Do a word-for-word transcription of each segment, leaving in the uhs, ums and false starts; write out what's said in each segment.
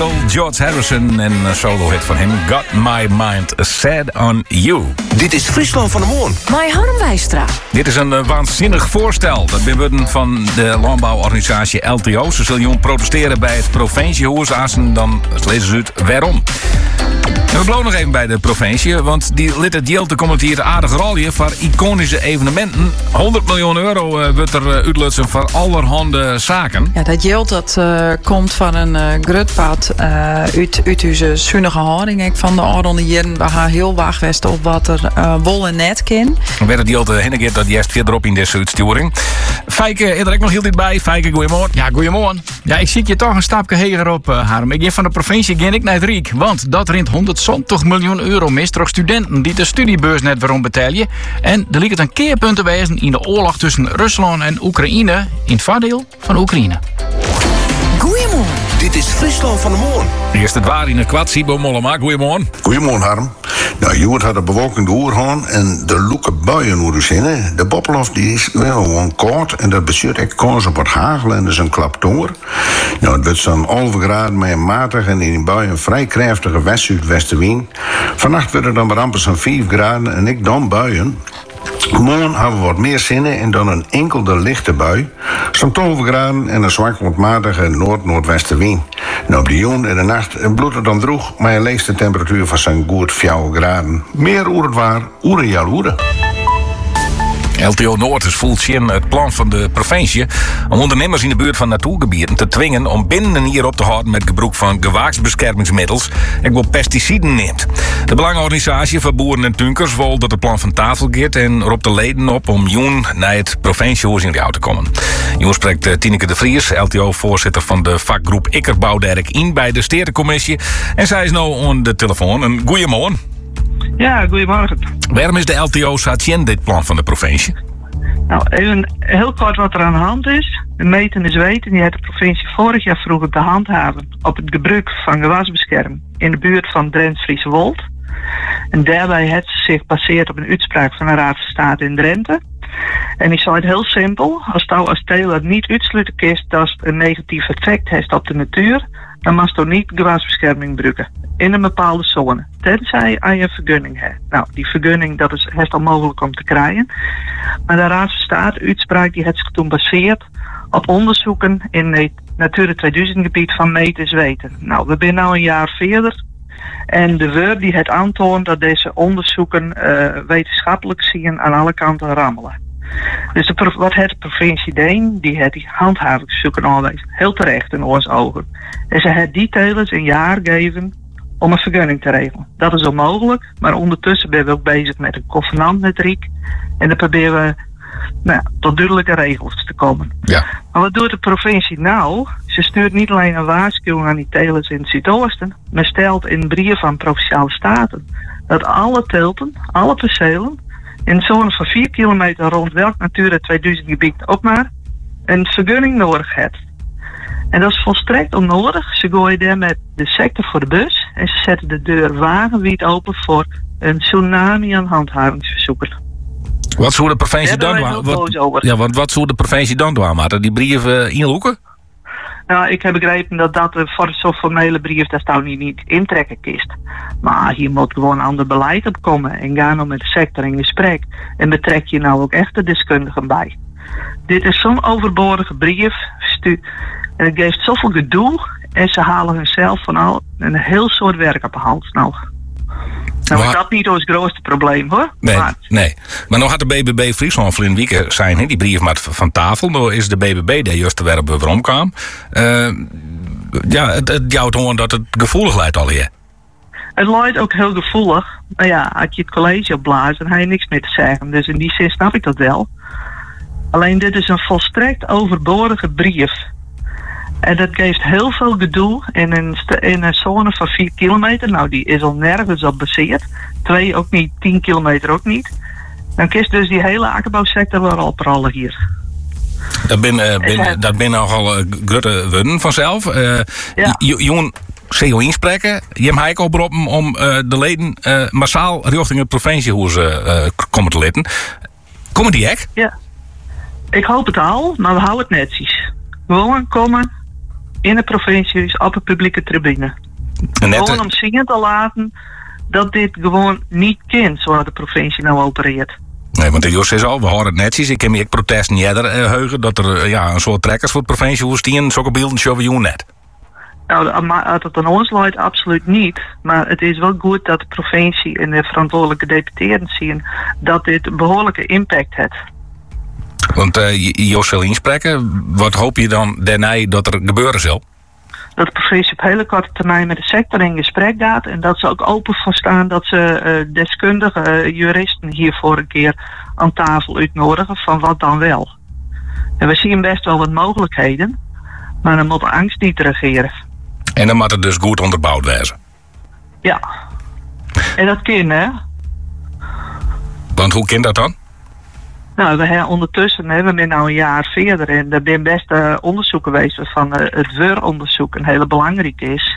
titel. George Harrison en een solo hit van hem. Got My Mind Set On You. Dit is Friesland van de Moon. Mai Harm Wijstra. Dit is een uh, waanzinnig voorstel. Dat ben van de landbouworganisatie L T O. Ze zullen protesteren bij het provinciehuis. Assen, dan lezen ze het waarom. En we blijven nog even bij de provincie, want die lid Jelte komt hier aardig rolje voor iconische evenementen. honderd miljoen euro uh, wordt er uh, uitlutsen voor allerhande zaken. Ja, dat geld dat uh, komt van een uh, grutpad uh, uit, uit onze zunnige houding. Ik van de oudere jaren we gaan heel wacht westen op wat er uh, wol en net kan. We werden Jelte heen dat juist verderop in deze uitsturing. Fijke, is er ook nog heel dit bij. Fijke, goeiemorgen. Ja, goeiemorgen. Ja, ik zie je toch een stapje heger op, uh, Harm. Ik ga van de provincie ga ik naar het Riek, want dat rint honderdtwintig miljoen euro mis door studenten die de studiebeurs net waarom betalen. En er lijkt een keerpunt te wijzen in de oorlog tussen Rusland en Oekraïne in het voordeel van Oekraïne. Goeiemorgen. Dit is Friesland van de Moon. Eerst het waar in een kwad, Sibo Mollema. Goeiemorgen. Goedemorgen, Harm. Nou, Joert had de bewolking doorgaan en de loeke buien hoe dus in. De Boppelof die is wel gewoon koud en dat bestuurt echt kans op wat hagel en dus een klap door. Nou, het wordt zo'n halve graden met een matig en in die buien een vrij krachtige west-zuidwestenwind. Vannacht wordt het dan maar amper zo'n vijf graden en ik dan buien. Morgen hebben we wat meer zinnen en dan een enkelde lichte bui. Zo'n twaalf graden en een zwak wat matige noord-noordwestenwind. Nou, op de jong en de nacht bloedt het dan droeg, maar je leest de temperatuur van zo'n goed vier graden. Meer oer het waar, oeren jouw oeren. L T O Noord is voelt in het plan van de provincie om ondernemers in de buurt van natuurgebieden te dwingen om binnen en hier op te houden met gebruik van gewaaksbeschermingsmiddels en wel pesticiden neemt. De belangenorganisatie van boeren en tunkers wil dat het plan van tafel gaat en roept de leden op om joen naar het provinciehuis in Riau te komen. Joen spreekt uh, Tineke de Vries, L T O-voorzitter van de vakgroep Ikkerbouwderk in bij de Sterencommissie. En zij is nou aan de telefoon. Een goeiemorgen. Ja, goedemorgen. Waarom is de L T O in dit plan van de provincie? Nou, even heel kort wat er aan de hand is. De meten is weten, die heeft de provincie vorig jaar vroegen te handhaven op het gebruik van gewasbescherming in de buurt van Drents-Friese Wold. En daarbij heeft ze zich gebaseerd op een uitspraak van de Raad van State in Drenthe. En ik zei het heel simpel, als je als teler niet uitsluiten kiest dat het een negatief effect heeft op de natuur, dan mag je niet gewasbescherming gebruiken in een bepaalde zone. Tenzij je een vergunning hebt. Nou, die vergunning dat is het al mogelijk om te krijgen. Maar de Raad van State uitspraak die heeft zich toen gebaseerd op onderzoeken in het Natura tweeduizend gebied van meters weten. Nou, we zijn nu een jaar verder. En de W U R die het aantoont dat deze onderzoeken uh, wetenschappelijk zien aan alle kanten rammelen. Dus de, wat het de provincie deed, die het die handhavingszoeken aanwijst, heel terecht in onze ogen. En ze het die telers een jaar geven om een vergunning te regelen. Dat is onmogelijk, maar ondertussen zijn we ook bezig met een convenant met Riek. En dan proberen we nou, tot duidelijke regels te komen. Ja. Maar wat doet de provincie nou? Ze stuurt niet alleen een waarschuwing aan die telers in het Zuidoosten, maar stelt in brief van Provinciale Staten dat alle telten, alle percelen, in een zone van vier kilometer rond welk Natura tweeduizend gebied ook maar een vergunning nodig heeft. En dat is volstrekt onnodig. Ze gooien daar met de sector voor de bus en ze zetten de deur wagenwijd open voor een tsunami aan handhavingsverzoeken. Wat zou de provincie dan doen? Wat, ja, want wat zou de provincie dan doen? Maar die brief uh, inloeken? Nou, ik heb begrepen dat dat uh, voor zo'n formele brief dat zou niet, niet intrekken kist. Maar hier moet gewoon een ander beleid op komen. En ga nou met de sector in gesprek. En betrek je nou ook echt de deskundigen bij. Dit is zo'n overbodige brief. Stu- en het geeft zoveel gedoe. En ze halen hunzelf van al een heel soort werk op de hand. Nou, nou is dat niet ons grootste probleem hoor. Nee, maar, nee. Maar nog had de B B B Friesland voor een week zijn, he, die brief maar van tafel. Nou is de B B B de juiste werp waarom kwam. Uh, ja, het, het jouwt gewoon dat het gevoelig lijkt al hier. Het lijkt ook heel gevoelig. Maar ja, als je het college opblaast, dan heb je niks meer te zeggen. Dus in die zin snap ik dat wel. Alleen dit is een volstrekt overbodige brief. En dat geeft heel veel gedoe in een, in een zone van vier kilometer. Nou, die is al nergens op baseerd. Twee ook niet, tien kilometer ook niet. Dan kiest dus die hele akkerbouwsector wel oprollen hier. Dat ben, uh, ben, dat ben nogal uh, grote woorden vanzelf. Uh, ja. Jongen, C O inspreken. Je hebt oproepen om uh, de leden uh, massaal richting het provinciehuis uh, komen te leden. Komen die echt? Ja. Ik hoop het al, maar we houden het netjes. Gewoon komen in het provinciehuis op een publieke tribune. En net, Gewoon om zien te laten dat dit gewoon niet kan zoals de provincie nou opereert. nee, want de Jos is al, we horen het netjes. Ik heb me ook protesten eerder uh, heugen dat er uh, ja, een soort trekkers voor het provinciehuis stien. Zulke beelden showen we net. Nou, als het aan ons leidt, absoluut niet. Maar het is wel goed dat de provincie en de verantwoordelijke deputeren zien dat dit behoorlijke impact heeft. Want uh, Jos wil inspreken. Wat hoop je dan daarna dat er gebeuren zal? Dat de provincie op hele korte termijn met de sector in gesprek gaat. En dat ze ook open voor staan dat ze uh, deskundige uh, juristen hiervoor een keer aan tafel uitnodigen van wat dan wel. En we zien best wel wat mogelijkheden. Maar dan moet de angst niet regeren. En dan moet het dus goed onderbouwd wezen. Ja. En dat kan, hè? Want hoe kan dat dan? Nou, we hebben ondertussen, hè, we zijn nu een jaar verder en er zijn best uh, onderzoeken geweest waarvan uh, het W U R-onderzoek een hele belangrijk is.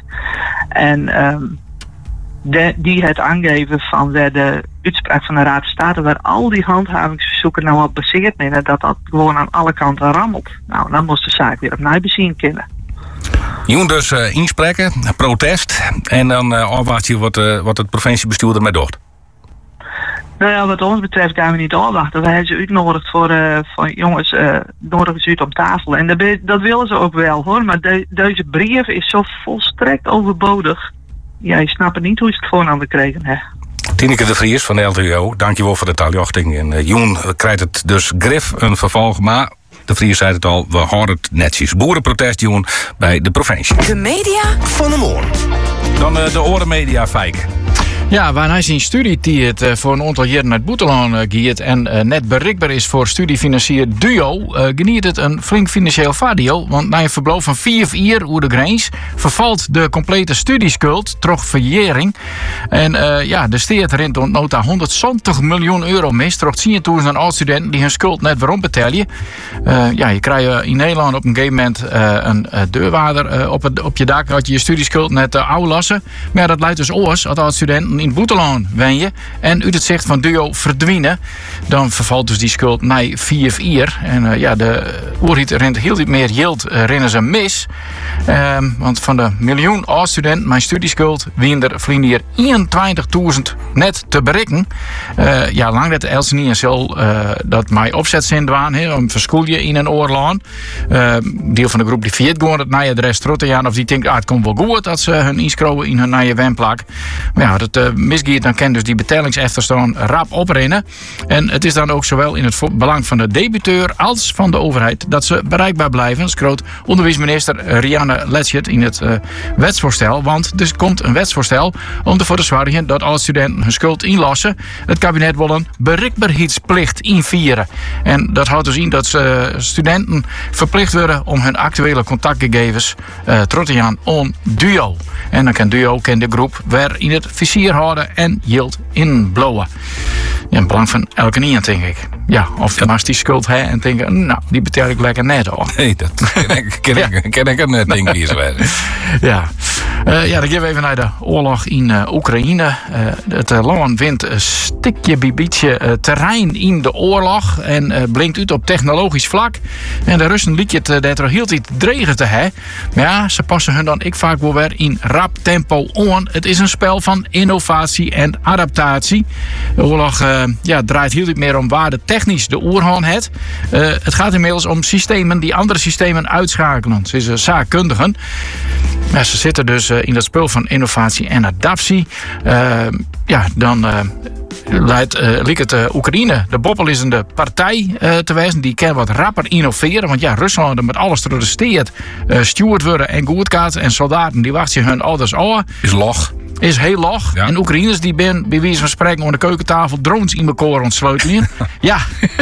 En um, de, die het aangeven van waar de uitspraak van de Raad van State, waar al die handhavingsverzoeken nou op baseerd zijn, dat dat gewoon aan alle kanten rammelt. Nou, dan moest de zaak weer opnieuw bezien kunnen. Je moet dus uh, inspreken, protest, en dan uh, afwacht je wat, uh, wat het provinciebestuur ermee doet. Nou ja, wat ons betreft gaan we niet afwachten. We hebben ze uitgenodigd voor, uh, van jongens, uh, nodigen ze uit om tafel. En dat, dat willen ze ook wel hoor, maar de, deze brief is zo volstrekt overbodig. Ja, je snapt niet hoe ze het gewoon aan de kregen hè. Tineke de Vries van de L T O, dankjewel voor de taljachting. En uh, Joen krijgt het dus grif een vervolg, maar de Vries zei het al, we houden het netjes. Boerenprotest, Joen, bij de provincie. De media Van de Moorn. Dan uh, de orenmedia feiken. Ja, waar hij zijn studie die het uh, voor een aantal jaren naar het buitenland uh, gaat en uh, net bereikbaar is voor studiefinancier Duo, uh, geniet het een flink financieel voordeel. Want na een verblijf van vier jaar oer de grens vervalt de complete studieschuld, troch verjering. En uh, ja, de steert rent nota honderdzeventig miljoen euro mis, troch tienduizend oud-studenten die hun schuld net waarom betalen. Uh, ja, je krijgt in Nederland op een gegeven moment uh, een uh, deurwaarder uh, op, het, op je dak, had je je studieschuld net uh, ouwlassen. Maar ja, dat leidt dus oors, als oud-studenten in het buitenland wen je en uit het zicht van Duo verdwijnen, dan vervalt dus die schuld naar vier jaar. En uh, ja, de oorhiet rent heel niet meer yield, uh, rennen ze mis. Uh, want van de miljoen oud-studenten, mijn studieschuld, wien er vliegen hier eenentwintigduizend net te bereiken. Uh, ja, lang dat Elsenien zal uh, dat mij opzet zijn dwaan, om verschoel je in een oorlaan. Uh, deel van de groep die viert gewoon het naar je adres Trottenjaan, of die denkt, ah, het komt wel goed dat ze hun inschroven in hun naar je wenplak. Maar ja, dat uh, misgeet, dan kan dus die betalingsefterstaan rap oprennen. En het is dan ook zowel in het belang van de debiteur als van de overheid dat ze bereikbaar blijven, schroot onderwijsminister Rianne Letschert in het uh, wetsvoorstel. Want er komt een wetsvoorstel om ervoor te zorgen dat alle studenten hun schuld inlossen. Het kabinet wil een bereikbaarheidsplicht invieren. En dat houdt dus in dat uh, studenten verplicht worden om hun actuele contactgegevens uh, terug te gaan aan Duo. En dan kan Duo kan de groep weer in het vizier houden en yield inblouwen. Ja, in belang van elke niet, denk ik. Ja, of je naast die schuld hè en denken, nou, die betaal ik lekker net hoor. Nee, dat ken ik, ken ik, ja. ken ik een uh, ding hier zo. Ja. Uh, ja, dan gaan we even naar de oorlog in uh, Oekraïne. Uh, het uh, land wint een stukje bibietje uh, terrein in de oorlog en uh, blinkt uit op technologisch vlak. En de Russen liet het uh, dat er heel iets dregen te hè. Maar ja, ze passen hun dan ik vaak wel weer in rap tempo aan. Het is een spel van innovatie en adaptatie. De oorlog uh, ja, draait heel niet meer om waar de technisch de oerhaan het. Uh, het gaat inmiddels om systemen die andere systemen uitschakelen. Ze is uh, zaakkundigen. Ja, ze zitten dus uh, in dat spel van innovatie en adaptie. Uh, ja, dan uh, leidt uh, liek het uh, Oekraïne de boppelizende partij uh, te wezen. Die kan wat rapper innoveren. Want ja, Rusland met alles protesteert. Uh, steward worden en goedkaart. En soldaten die wachten hun ouders aan. Is log. Is heel log. Ja. En Oekraïners die ben bij wijze van spreken aan de keukentafel drones in elkaar ontsleutelen. Ja.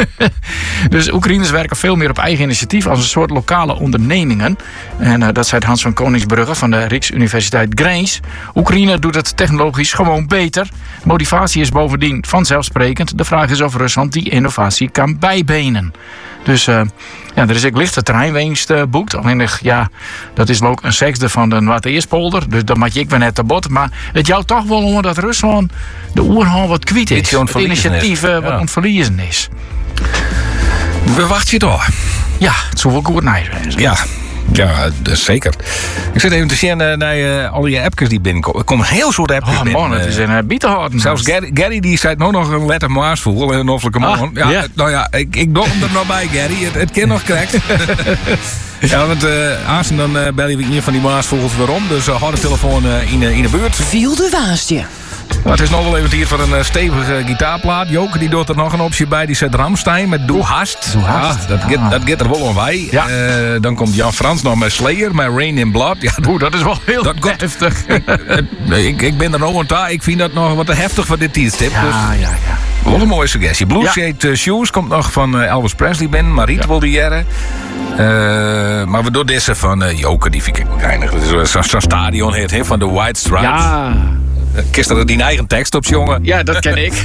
Dus Oekraïners werken veel meer op eigen initiatief als een soort lokale ondernemingen. En uh, dat zei Hans van Koningsbrugge van de Rijksuniversiteit Grijns. Oekraïne doet het technologisch gewoon beter. Motivatie is bovendien vanzelfsprekend. De vraag is of Rusland die innovatie kan bijbenen. Dus uh, ja, er is ook lichte terreinwinst uh, boekt. Alleen, ja, dat is ook een zesde van de Waterspolder. Dus dat maak ik wel net te bot. Maar het jou toch wel om dat Rusland de oerhaan wat kwijt is. Het initiatief uh, wat ja. ontverliezen is. Bewacht je toch? Ja, het zou wel goed naar zijn. Ja. Ja, dat is zeker. Ik zit even te zien uh, naar uh, al die appjes die binnenkomen. Er komen heel soort appjes Oh binnen. man, het is een uh, bietenhouden. Zelfs Gary, Gary die zei nog nog een letter Maasvoel en een offelijke man. Ah, ja, ja. Nou ja, ik, ik doe hem er nog bij, Gary. Het, het kind nog correct. Ja, want uh, Aansen dan uh, bel je een van die Maasvogels weer om. Dus uh, hou de telefoon uh, in, uh, in de buurt. Viel de waasje. Nou, het is nog wel even hier voor een uh, stevige gitaarplaat. Joke die doet er nog een optie bij. Die zet Ramstein met Doe Hast. Doe Hast. Ja, dat gaat Ah. dat gaat er wel om wij. Ja. Uh, dan komt Jan Frans nog met Slayer, met Rain in Blood. Ja, Oeh, dat is wel heel Dat gaat- heftig. ik, ik ben er nog aan toe. Ik vind dat nog wat te heftig voor dit tijdstip. Dus Ja, ja, ja. wat een mooie suggestie. Blue Ja. Shade uh, Shoes komt nog van uh, Elvis Presley binnen. Mariet Ja. wil die jaren. Uh, maar we doen deze van uh, Joker, die vind ik ook geinig. Dat is uh, zo'n zo stadion hit, hè, van de White Stripes. Ja, Kist er die eigen tekst op, jongen. ja, dat ken ik.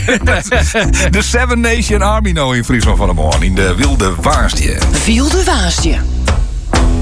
De Seven Nation Army nou in Friesland van de Morgen. In de wilde Waastje. Viel de waasje.